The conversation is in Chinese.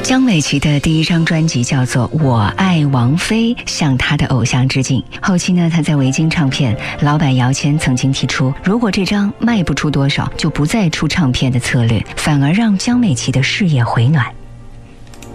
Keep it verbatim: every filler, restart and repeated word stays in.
江美琪的第一张专辑叫做《我爱王菲》，向她的偶像致敬。后期呢，她在维京唱片老板姚谦曾经提出，如果这张卖不出多少，就不再出唱片的策略，反而让江美琪的事业回暖。